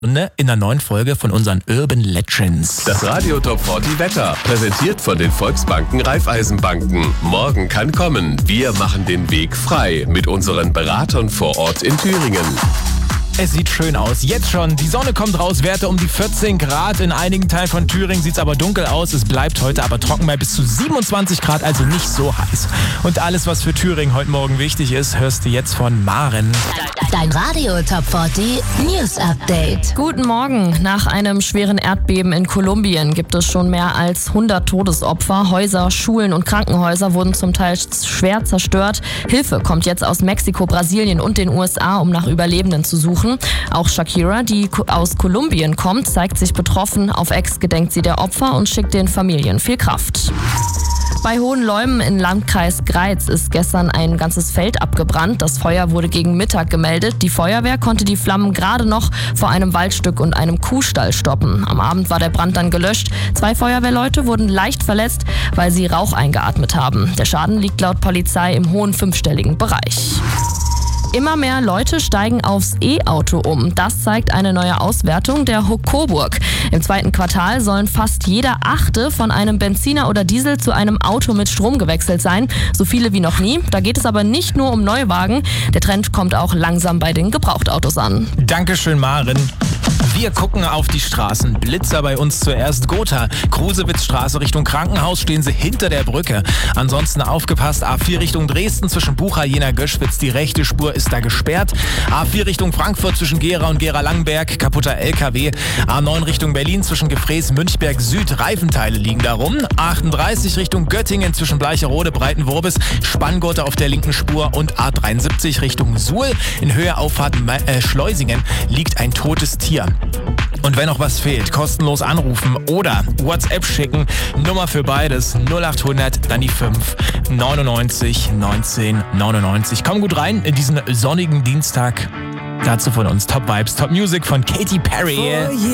In der neuen Folge von unseren Urban Legends. Das Radio Top 40 Wetter, präsentiert von den Volksbanken Raiffeisenbanken. Morgen kann kommen. Wir machen den Weg frei mit unseren Beratern vor Ort in Thüringen. Es sieht schön aus. Jetzt schon. Die Sonne kommt raus. Werte um die 14 Grad. In einigen Teilen von Thüringen sieht es aber dunkel aus. Es bleibt heute aber trocken bei bis zu 27 Grad, also nicht so heiß. Und alles, was für Thüringen heute Morgen wichtig ist, hörst du jetzt von Maren. Dein Radio Top 40 News Update. Guten Morgen. Nach einem schweren Erdbeben in Kolumbien gibt es schon mehr als 100 Todesopfer. Häuser, Schulen und Krankenhäuser wurden zum Teil schwer zerstört. Hilfe kommt jetzt aus Mexiko, Brasilien und den USA, um nach Überlebenden zu suchen. Auch Shakira, die aus Kolumbien kommt, zeigt sich betroffen. Auf Ex gedenkt sie der Opfer und schickt den Familien viel Kraft. Bei Hohenleumen im Landkreis Greiz ist gestern ein ganzes Feld abgebrannt. Das Feuer wurde gegen Mittag gemeldet. Die Feuerwehr konnte die Flammen gerade noch vor einem Waldstück und einem Kuhstall stoppen. Am Abend war der Brand dann gelöscht. 2 Feuerwehrleute wurden leicht verletzt, weil sie Rauch eingeatmet haben. Der Schaden liegt laut Polizei im hohen 5-stelligen Bereich. Immer mehr Leute steigen aufs E-Auto um. Das zeigt eine neue Auswertung der HUK Coburg. Im 2. Quartal sollen fast jeder 8. von einem Benziner oder Diesel zu einem Auto mit Strom gewechselt sein. So viele wie noch nie. Da geht es aber nicht nur um Neuwagen. Der Trend kommt auch langsam bei den Gebrauchtautos an. Dankeschön, Maren. Wir gucken auf die Straßen. Blitzer bei uns zuerst. Gotha, Krusewitzstraße Richtung Krankenhaus stehen sie hinter der Brücke. Ansonsten aufgepasst, A4 Richtung Dresden zwischen Bucha, Jena, Göschwitz. Die rechte Spur ist da gesperrt. A4 Richtung Frankfurt zwischen Gera und Gera-Langenberg. Kaputter LKW. A9 Richtung Berlin zwischen Gefrees, Münchberg Süd. Reifenteile liegen da rum. A38 Richtung Göttingen zwischen Bleicherode, Breitenwurbis. Spanngurte auf der linken Spur. Und A73 Richtung Suhl. In Höhe Auffahrt Schleusingen liegt ein totes Tier. Und wenn noch was fehlt, kostenlos anrufen oder WhatsApp schicken. Nummer für beides 0800, dann die 5 99 19 99. Komm gut rein in diesen sonnigen Dienstag. Dazu von uns Top Vibes, Top Music von Katy Perry.